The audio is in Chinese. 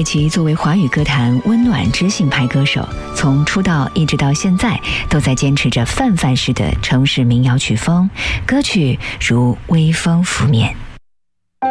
伟琪作为华语歌坛温暖知性派歌手，从出道一直到现在，都在坚持着泛泛式的城市民谣曲风，歌曲如微风拂面。